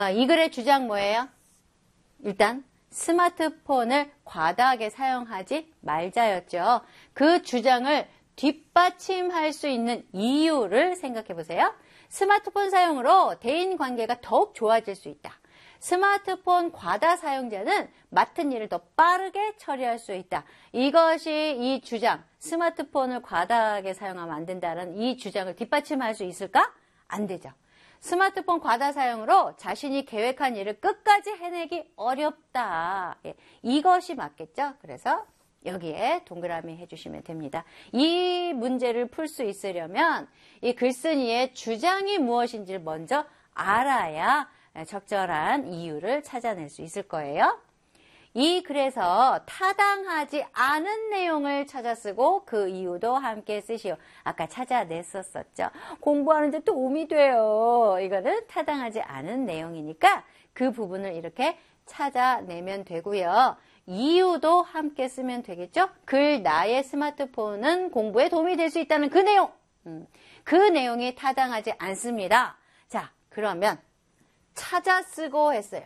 이 글의 주장 뭐예요? 일단 스마트폰을 과다하게 사용하지 말자였죠. 그 주장을 뒷받침할 수 있는 이유를 생각해 보세요. 스마트폰 사용으로 대인관계가 더욱 좋아질 수 있다. 스마트폰 과다 사용자는 맡은 일을 더 빠르게 처리할 수 있다. 이것이 이 주장, 스마트폰을 과다하게 사용하면 안 된다는 이 주장을 뒷받침할 수 있을까? 안 되죠. 스마트폰 과다 사용으로 자신이 계획한 일을 끝까지 해내기 어렵다. 이것이 맞겠죠? 그래서 여기에 동그라미 해주시면 됩니다. 이 문제를 풀 수 있으려면 이 글쓴이의 주장이 무엇인지를 먼저 알아야 적절한 이유를 찾아낼 수 있을 거예요. 이 글에서 타당하지 않은 내용을 찾아 쓰고 그 이유도 함께 쓰시오. 아까 찾아냈었죠. 공부하는데 도움이 돼요. 이거는 타당하지 않은 내용이니까 그 부분을 이렇게 찾아내면 되고요. 이유도 함께 쓰면 되겠죠. 글 나의 스마트폰은 공부에 도움이 될 수 있다는 그 내용. 그 내용이 타당하지 않습니다. 자, 그러면 찾아 쓰고 했어요.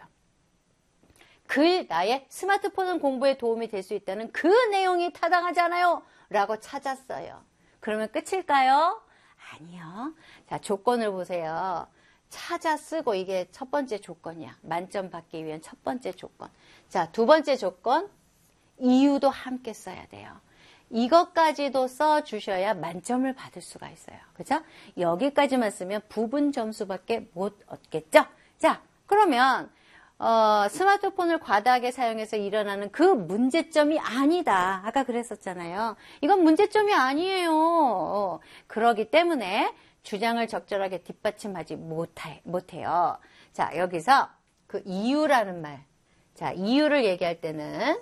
글 나의 스마트폰은 공부에 도움이 될 수 있다는 그 내용이 타당하지 않아요? 라고 찾았어요. 그러면 끝일까요? 아니요. 자, 조건을 보세요. 찾아 쓰고 이게 첫 번째 조건이야. 만점 받기 위한 첫 번째 조건. 자, 두 번째 조건. 이유도 함께 써야 돼요. 이것까지도 써주셔야 만점을 받을 수가 있어요. 그죠? 여기까지만 쓰면 부분 점수밖에 못 얻겠죠? 자, 그러면 스마트폰을 과다하게 사용해서 일어나는 그 문제점이 아니다. 아까 그랬었잖아요. 이건 문제점이 아니에요. 그러기 때문에 주장을 적절하게 뒷받침하지 못해요. 자, 여기서 그 이유라는 말. 자, 이유를 얘기할 때는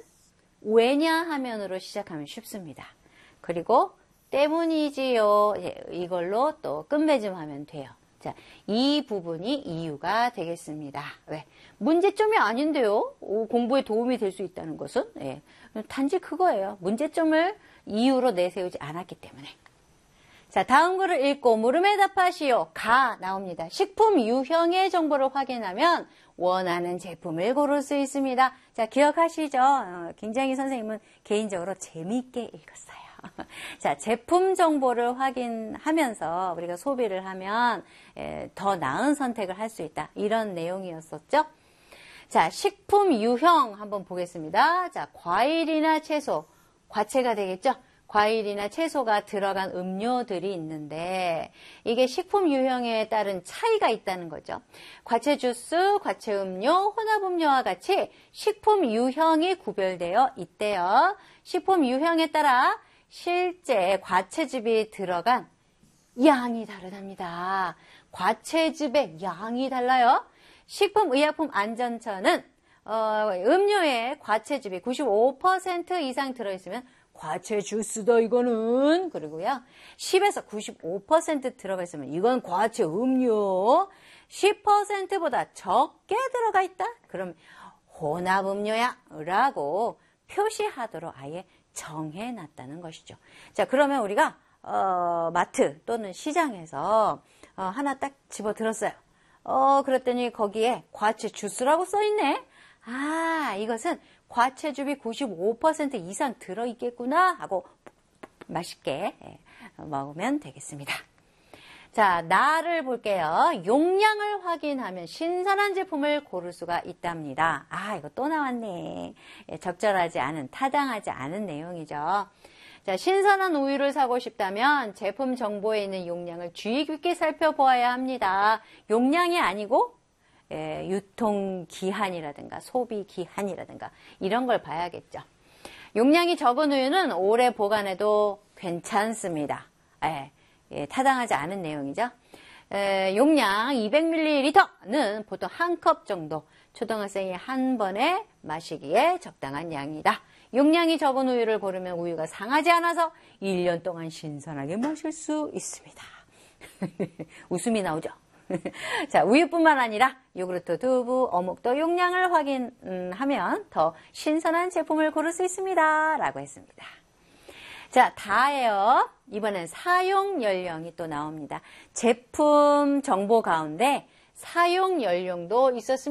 왜냐하면으로 시작하면 쉽습니다. 그리고 때문이지요. 이걸로 또 끝맺음하면 돼요. 자, 이 부분이 이유가 되겠습니다. 왜? 문제점이 아닌데요. 공부에 도움이 될 수 있다는 것은 단지 그거예요. 문제점을 이유로 내세우지 않았기 때문에. 자, 다음 글을 읽고 물음에 답하시오. 가 나옵니다. 식품 유형의 정보를 확인하면 원하는 제품을 고를 수 있습니다. 자, 기억하시죠? 굉장히 선생님은 개인적으로 재미있게 읽었어요. 자, 제품 정보를 확인하면서 우리가 소비를 하면 더 나은 선택을 할 수 있다. 이런 내용이었었죠. 자, 식품 유형 한번 보겠습니다. 자, 과일이나 채소, 과채가 되겠죠? 과일이나 채소가 들어간 음료들이 있는데 이게 식품 유형에 따른 차이가 있다는 거죠. 과채 주스, 과채 음료, 혼합 음료와 같이 식품 유형이 구별되어 있대요. 식품 유형에 따라 실제 과채즙이 들어간 양이 다르답니다. 과채즙의 양이 달라요. 식품의약품안전처는 음료에 과채즙이 95% 이상 들어있으면 과채 주스다 이거는. 그리고요 10에서 95% 들어가 있으면 이건 과채 음료. 10%보다 적게 들어가 있다? 그럼 혼합 음료야 라고 표시하도록 아예 정해놨다는 것이죠. 자, 그러면 우리가 마트 또는 시장에서 하나 딱 집어 들었어요. 그랬더니 거기에 과채 주스라고 써있네. 아, 이것은 과채즙이 95% 이상 들어있겠구나 하고 맛있게 먹으면 되겠습니다. 자, 나를 볼게요. 용량을 확인하면 신선한 제품을 고를 수가 있답니다. 아, 이거 또 나왔네. 적절하지 않은, 타당하지 않은 내용이죠. 자, 신선한 우유를 사고 싶다면 제품 정보에 있는 용량을 주의 깊게 살펴보아야 합니다. 용량이 아니고 유통기한이라든가 소비기한이라든가 이런 걸 봐야겠죠. 용량이 적은 우유는 오래 보관해도 괜찮습니다. 타당하지 않은 내용이죠. 용량 200ml는 보통 한 컵 정도, 초등학생이 한 번에 마시기에 적당한 양이다. 용량이 적은 우유를 고르면 우유가 상하지 않아서 1년 동안 신선하게 마실 수 있습니다. 웃음이 나오죠. 자, 우유뿐만 아니라 요구르트, 두부, 어묵도 용량을 확인하면 더 신선한 제품을 고를 수 있습니다. 라고 했습니다. 자, 다예요. 이번엔 사용 연령이 또 나옵니다. 제품 정보 가운데 사용 연령도 있었습니다.